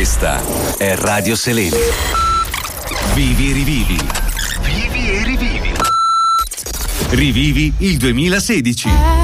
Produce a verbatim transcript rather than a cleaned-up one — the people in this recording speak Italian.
Questa è Radio Seleni. Vivi e rivivi. Vivi e rivivi. Rivivi il duemilasedici.